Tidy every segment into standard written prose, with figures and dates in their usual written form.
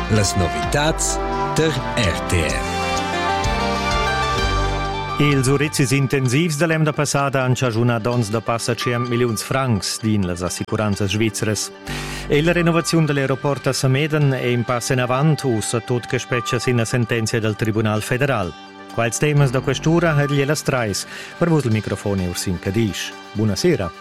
Las novitats der RTR. Els urezzis intensivs dall'em da passada han giunat doncs da passa 100 milions francs din las assicuranzas svizzeras. E la renovazione dell'aeroport a Sameden è in passo in avanti, usa tot che speccia sin sentenza del Tribunal Federal. Quals temas da quest'ora ha gliela strais. Per vos il microfono Ursin Cadish. Buonasera.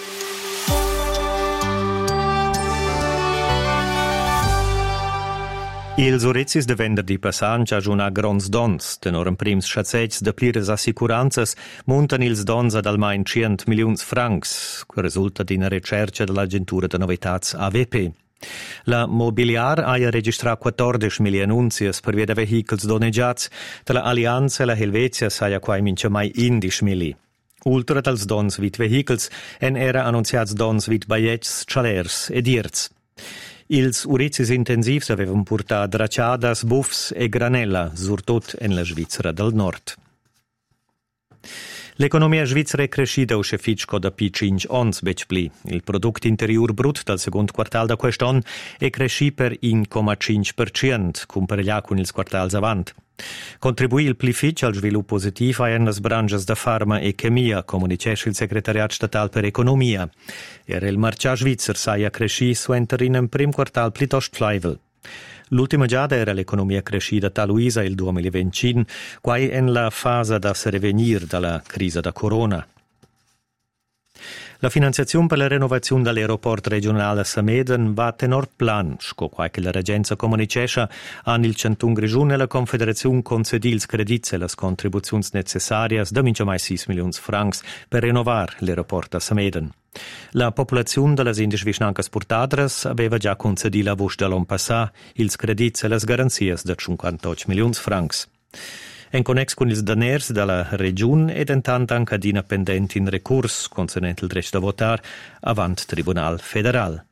Els urezzis de venderdi passant ha giunat grons dons. Tenor en prims schatzets de plires assicuranzas montan ils dons ad almain 100 milions francs, che resulta d'ina recerca dell'agentura de novitats AVP. La Mobiliar ha registrat 14 mili annunzias per via de vehicles doneggiats, de la Allianz e la Helvetia saia quai mince mai 11 mili. Ultra dels dons vid vehicles en era annunziats dons vid baiets, chalers ed irts. Ils urezzis intensivs avevan purtat draciadas, buffs e granella, surtot en la Svizzera del Nord. L'economia svizzera è crescita usce ficco da P5 ons becpli. Il prodotto interior brut dal secondo quartal da quest'anno è cresci per 1,5%, compareglia con ils quartals avant. Contribuì il pli fitch al sviluppo positivo in las branches da farma e chemia, come dicesce il segretariat statal per economia. Era il marcia svizzer saia cresci suenter in un prim quartal plitost fleivel. L'ultima giada era l'economia crescita a Luisa il 2025, quai en la fase da se revenir dalla crisi da corona. La finanziazione per la renovazione dell'aeroport regionale Sameden va a tenor plan, sco quai che la Regenza comunicesce an il Centun Grigiun e la Confederazione concedì ils credits e las contribuzioni necessarie da mince mai 6 milioni francs per rinnovare l'aeroport a Sameden. La popolazione delle indici vicinanche portadras aveva già concedì la voce dell'anno passato ils credits e las garanzias da 58 milioni francs. En connex con ils daners dalla regione ed intant anche adina pendenti in recurs concernente il dretto da votar avant Tribunal Federal.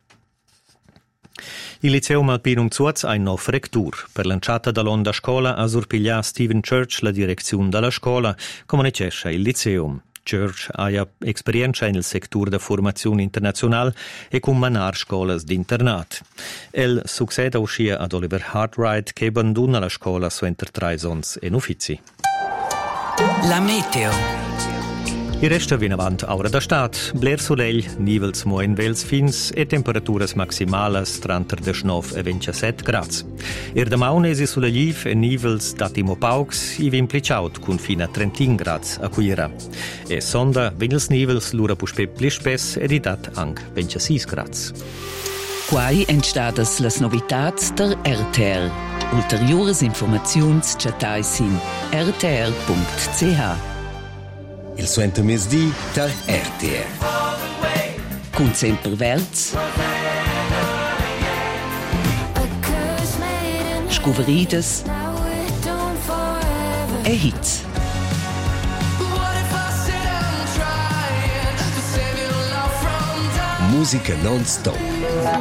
Il Liceum Alpinum Zuaz ha un nuovo rector. Per lanciata dall'onda scuola ha surpigliato Steven Church la direzione della scuola, come dicesce il Liceum. Church ha esperienza nel settore della formazione internazionale e con manar scuolas d'internat. El succeda uscì ad Oliver Hartwright che abbandona la scuola su enter 3 sons en uffizi. La meteo. Il resto viene avanti ora da stat. Bler soleil, nivels mo in vels fins e temperaturas maximales tra 19 e 27 grads. Da maunesi solegliv e nivels datimo paucs i vimpliciaut con fino a 30 grads a cuira. E sonda vins nivels lura puspe plispes ed i dat anc 26 grads. Quai entstadas las novitats der RTR. Ulteriores informaziuns chatais in rtr.ch. Il suento mesdì der RTR. Cun sempre verts. Scuverides. E hits. Musica non-stop.